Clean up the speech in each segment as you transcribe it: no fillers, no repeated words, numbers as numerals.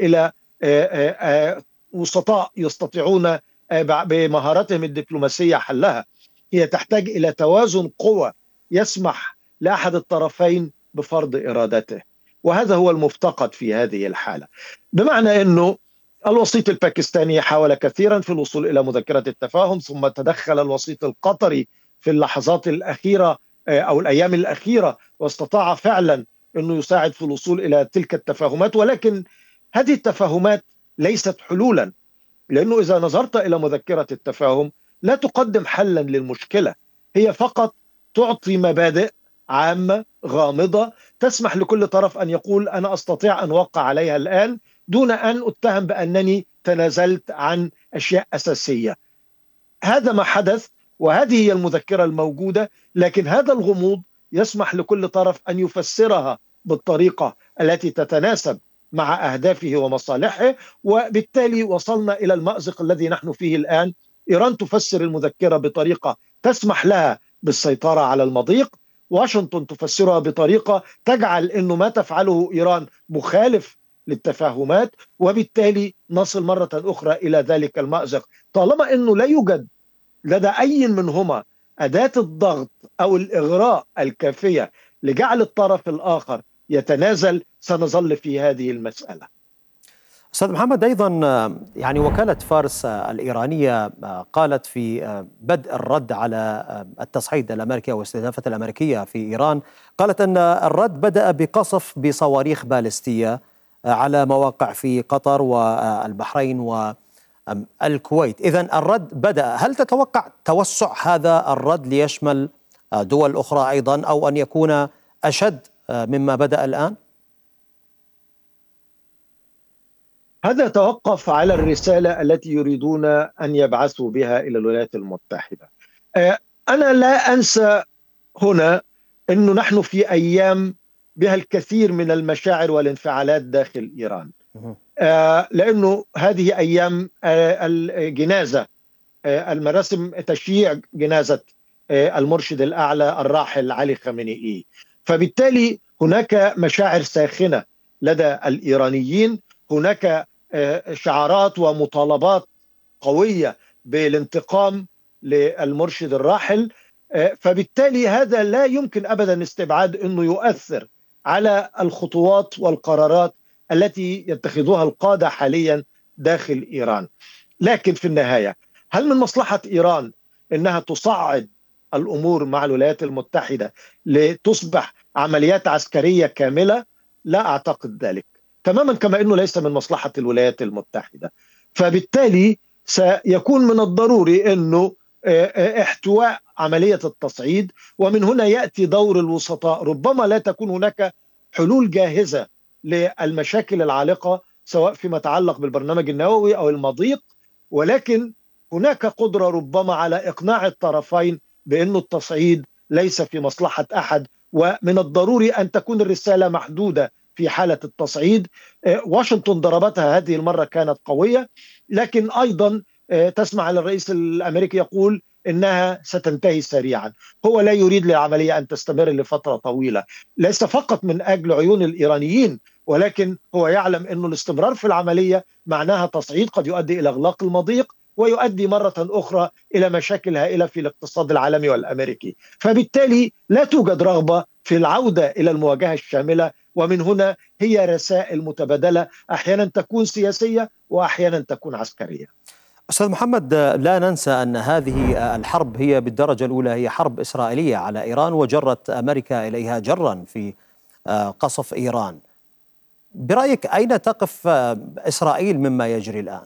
إلى وسطاء يستطيعون بمهاراتهم الدبلوماسية حلها. هي تحتاج إلى توازن قوى يسمح لأحد الطرفين بفرض إرادته، وهذا هو المفتقد في هذه الحالة. بمعنى أنه الوسيط الباكستاني حاول كثيرا في الوصول إلى مذكرة التفاهم، ثم تدخل الوسيط القطري في اللحظات الأخيرة أو الأيام الأخيرة، واستطاع فعلا أنه يساعد في الوصول إلى تلك التفاهمات. ولكن هذه التفاهمات ليست حلولا، لأنه إذا نظرت إلى مذكرة التفاهم لا تقدم حلا للمشكلة، هي فقط تعطي مبادئ عامة غامضة تسمح لكل طرف أن يقول أنا أستطيع أن أوقع عليها الآن دون أن أتهم بأنني تنازلت عن أشياء أساسية. هذا ما حدث، وهذه هي المذكرة الموجودة. لكن هذا الغموض يسمح لكل طرف أن يفسرها بالطريقة التي تتناسب مع أهدافه ومصالحه، وبالتالي وصلنا إلى المأزق الذي نحن فيه الآن. إيران تفسر المذكرة بطريقة تسمح لها بالسيطرة على المضيق، واشنطن تفسرها بطريقة تجعل أنه ما تفعله إيران مخالف للتفاهمات، وبالتالي نصل مرة أخرى إلى ذلك المأزق. طالما أنه لا يوجد لدى أي منهما أداة الضغط أو الإغراء الكافية لجعل الطرف الآخر يتنازل، سنظل في هذه المسألة. أستاذ محمد، أيضا يعني وكالة فارس الإيرانية قالت في بدء الرد على التصعيد الأمريكي والاستهدافات الأمريكية في إيران، قالت أن الرد بدأ بقصف بصواريخ باليستية على مواقع في قطر والبحرين والكويت. إذن الرد بدأ. هل تتوقع توسع هذا الرد ليشمل دول أخرى أيضا، أو أن يكون أشد مما بدأ الآن؟ هذا توقف على الرسالة التي يريدون أن يبعثوا بها إلى الولايات المتحدة. أنا لا أنسى هنا أنه نحن في أيام بها الكثير من المشاعر والانفعالات داخل إيران، لأنه هذه أيام الجنازة، المراسم تشييع جنازة المرشد الأعلى الراحل علي خامنئي. فبالتالي هناك مشاعر ساخنة لدى الإيرانيين، هناك شعارات ومطالبات قوية بالانتقام للمرشد الراحل. فبالتالي هذا لا يمكن أبدا استبعاد أنه يؤثر على الخطوات والقرارات التي يتخذوها القادة حاليا داخل إيران. لكن في النهاية، هل من مصلحة إيران أنها تصعد الأمور مع الولايات المتحدة لتصبح عمليات عسكرية كاملة؟ لا أعتقد ذلك، تماما كما أنه ليس من مصلحة الولايات المتحدة. فبالتالي سيكون من الضروري أنه احتواء عملية التصعيد، ومن هنا يأتي دور الوسطاء. ربما لا تكون هناك حلول جاهزة للمشاكل العالقة سواء فيما يتعلق بالبرنامج النووي أو المضيق، ولكن هناك قدرة ربما على إقناع الطرفين بأن التصعيد ليس في مصلحة أحد، ومن الضروري أن تكون الرسالة محدودة في حالة التصعيد. واشنطن ضربتها هذه المرة كانت قوية، لكن أيضا تسمع الرئيس الأمريكي يقول إنها ستنتهي سريعا. هو لا يريد للعملية أن تستمر لفترة طويلة، ليس فقط من أجل عيون الإيرانيين، ولكن هو يعلم أن الاستمرار في العملية معناها تصعيد قد يؤدي إلى إغلاق المضيق، ويؤدي مرة أخرى إلى مشاكل هائلة في الاقتصاد العالمي والأمريكي. فبالتالي لا توجد رغبة في العودة إلى المواجهة الشاملة، ومن هنا هي رسائل متبادلة، أحيانا تكون سياسية وأحيانا تكون عسكرية. أستاذ محمد، لا ننسى أن هذه الحرب هي بالدرجة الأولى هي حرب إسرائيلية على إيران، وجرت أمريكا إليها جرا في قصف إيران. برأيك أين تقف إسرائيل مما يجري الآن؟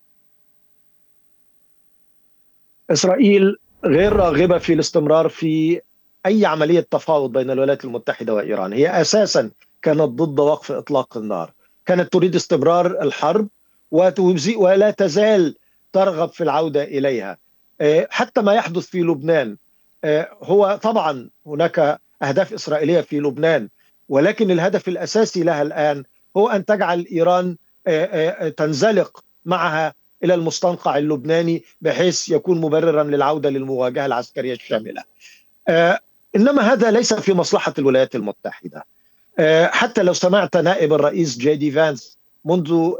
إسرائيل غير راغبة في الاستمرار في أي عملية تفاوض بين الولايات المتحدة وإيران. هي أساسا كانت ضد وقف إطلاق النار، كانت تريد استمرار الحرب ولا تزال ترغب في العودة إليها. حتى ما يحدث في لبنان، هو طبعا هناك أهداف إسرائيلية في لبنان، ولكن الهدف الأساسي لها الآن هو أن تجعل إيران تنزلق معها إلى المستنقع اللبناني بحيث يكون مبررا للعودة للمواجهة العسكرية الشاملة. إنما هذا ليس في مصلحة الولايات المتحدة. حتى لو سمعت نائب الرئيس جي دي فانس منذ